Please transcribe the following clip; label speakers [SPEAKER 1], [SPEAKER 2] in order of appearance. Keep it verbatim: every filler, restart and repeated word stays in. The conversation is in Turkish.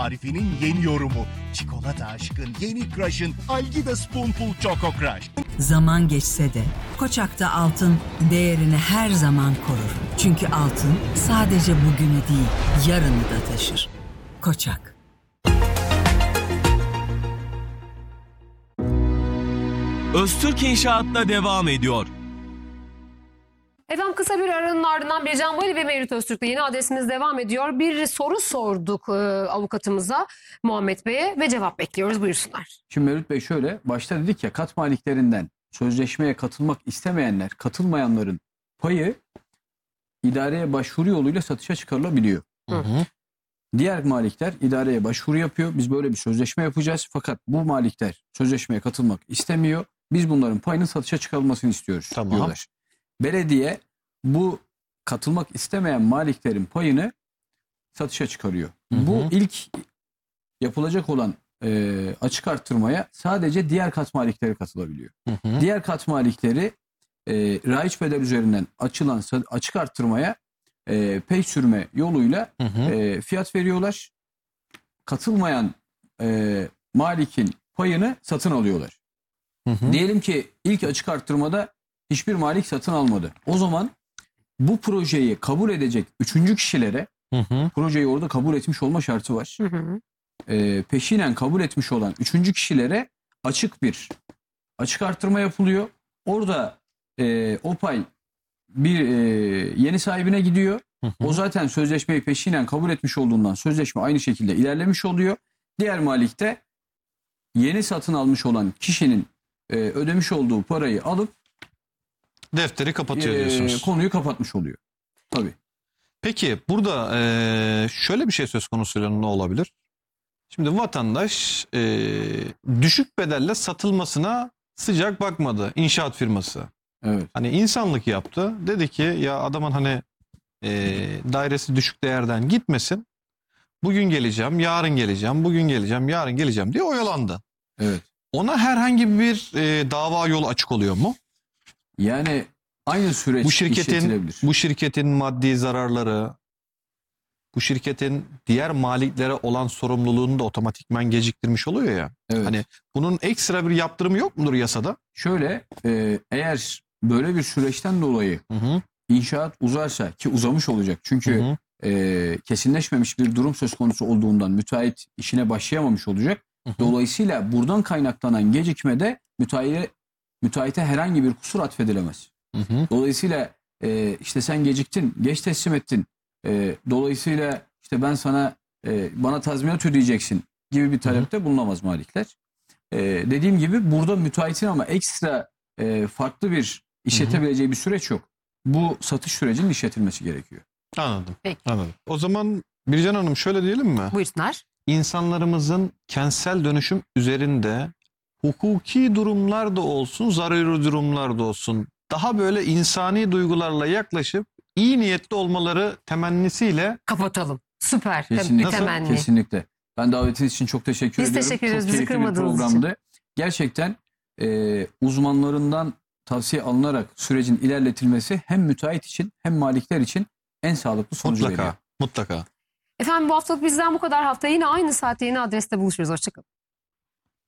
[SPEAKER 1] tarifinin yeni yorumu. Çikolata aşkın yeni Crush'ın Algida Spoonful Choco Crush.
[SPEAKER 2] Zaman geçse de Koçak'ta altın değerini her zaman korur. Çünkü altın sadece bugünü değil, yarını da taşır. Koçak.
[SPEAKER 3] Öztürk İnşaat'la devam ediyor.
[SPEAKER 4] Efendim kısa bir aranın ardından Bircan Baylı ve Mevlüt Öztürk'le yeni adresimiz devam ediyor. Bir soru sorduk e, avukatımıza Muhammed Bey'e ve cevap bekliyoruz. Buyursunlar.
[SPEAKER 5] Şimdi Mevlüt Bey şöyle, başta dedik ya, kat maliklerinden sözleşmeye katılmak istemeyenler, katılmayanların payı idareye başvuru yoluyla satışa çıkarılabiliyor.
[SPEAKER 4] Hı hı.
[SPEAKER 5] Diğer malikler idareye başvuru yapıyor. Biz böyle bir sözleşme yapacağız. Fakat bu malikler sözleşmeye katılmak istemiyor. Biz bunların payının satışa çıkarılmasını istiyoruz
[SPEAKER 6] Tamam.
[SPEAKER 5] diyorlar. Belediye bu katılmak istemeyen maliklerin payını satışa çıkarıyor.
[SPEAKER 6] Hı hı.
[SPEAKER 5] Bu ilk yapılacak olan e, açık arttırmaya sadece diğer kat malikleri katılabiliyor.
[SPEAKER 6] Hı hı.
[SPEAKER 5] Diğer kat malikleri e, raiç bedel üzerinden açılan açık arttırmaya e, pey sürme yoluyla
[SPEAKER 6] Hı hı.
[SPEAKER 5] e, fiyat veriyorlar. Katılmayan e, malikin payını satın alıyorlar.
[SPEAKER 6] Hı hı.
[SPEAKER 5] Diyelim ki ilk açık arttırmada hiçbir malik satın almadı. O zaman bu projeyi kabul edecek üçüncü kişilere,
[SPEAKER 6] Hı hı.
[SPEAKER 5] projeyi orada kabul etmiş olma şartı var.
[SPEAKER 4] Hı hı.
[SPEAKER 5] E, peşinen kabul etmiş olan üçüncü kişilere açık bir açık arttırma yapılıyor. Orada e, o pay bir e, yeni sahibine gidiyor.
[SPEAKER 6] Hı hı.
[SPEAKER 5] O zaten sözleşmeyi peşinen kabul etmiş olduğundan sözleşme aynı şekilde ilerlemiş oluyor. Diğer malik de yeni satın almış olan kişinin e, ödemiş olduğu parayı alıp
[SPEAKER 6] Defteri kapatıyor
[SPEAKER 5] e,
[SPEAKER 6] diyorsunuz.
[SPEAKER 5] konuyu kapatmış oluyor. Tabii.
[SPEAKER 6] Peki burada eee, şöyle bir şey söz konusuyla ne olabilir? Şimdi vatandaş eee, düşük bedelle satılmasına sıcak bakmadı, inşaat firması.
[SPEAKER 5] Evet.
[SPEAKER 6] Hani insanlık yaptı. Dedi ki ya adamın hani eee, dairesi düşük değerden gitmesin. Bugün geleceğim, yarın geleceğim, bugün geleceğim, yarın geleceğim diye oyalandı.
[SPEAKER 5] Evet.
[SPEAKER 6] Ona herhangi bir eee, dava yolu açık oluyor mu?
[SPEAKER 5] Yani aynı süreç
[SPEAKER 6] Bu şirketin
[SPEAKER 5] işletilebilir.
[SPEAKER 6] bu şirketin maddi zararları, bu şirketin diğer maliklere olan sorumluluğunu da otomatikman geciktirmiş oluyor ya.
[SPEAKER 5] Evet.
[SPEAKER 6] Hani bunun ekstra bir yaptırımı yok mudur yasada?
[SPEAKER 5] Şöyle, e, eğer böyle bir süreçten dolayı
[SPEAKER 6] Hı hı.
[SPEAKER 5] inşaat uzarsa, ki uzamış olacak. Çünkü
[SPEAKER 6] Hı hı.
[SPEAKER 5] e, kesinleşmemiş bir durum söz konusu olduğundan müteahhit işine başlayamamış olacak.
[SPEAKER 6] Hı hı.
[SPEAKER 5] Dolayısıyla buradan kaynaklanan gecikmede müteahhite, müteahhite herhangi bir kusur atfedilemez.
[SPEAKER 6] Hı hı.
[SPEAKER 5] Dolayısıyla e, işte sen geciktin, geç teslim ettin. E, dolayısıyla işte ben sana e, bana tazminat ödeyeceksin gibi bir talepte bulunamaz malikler. E, dediğim gibi burada müteahhitin ama ekstra e, farklı bir işletebileceği bir süreç yok. Bu satış sürecinin işletilmesi gerekiyor.
[SPEAKER 6] Anladım.
[SPEAKER 4] Peki.
[SPEAKER 6] Anladım. O zaman Bircan Hanım şöyle diyelim mi?
[SPEAKER 4] Buyursunlar.
[SPEAKER 6] İnsanlarımızın kentsel dönüşüm üzerinde hukuki durumlar da olsun, zararlı durumlar da olsun, daha böyle insani duygularla yaklaşıp iyi niyetli olmaları temennisiyle
[SPEAKER 4] Kapatalım. Süper.
[SPEAKER 5] Kesinlikle.
[SPEAKER 4] Bir temenni.
[SPEAKER 5] Kesinlikle. Ben davetiniz için çok teşekkür
[SPEAKER 4] Biz
[SPEAKER 5] ediyorum.
[SPEAKER 4] teşekkür ederiz,
[SPEAKER 5] Çok
[SPEAKER 4] bizi
[SPEAKER 5] keyifli bir
[SPEAKER 4] kırmadığınız
[SPEAKER 5] programdı. Gerçekten e, uzmanlarından tavsiye alınarak sürecin ilerletilmesi hem müteahhit için hem malikler için en sağlıklı sonucu veriyor.
[SPEAKER 6] mutlaka, mutlaka.
[SPEAKER 4] Efendim bu haftalık bizden bu kadar. Hafta yine aynı saatte yeni adreste buluşuruz. Hoşçakalın.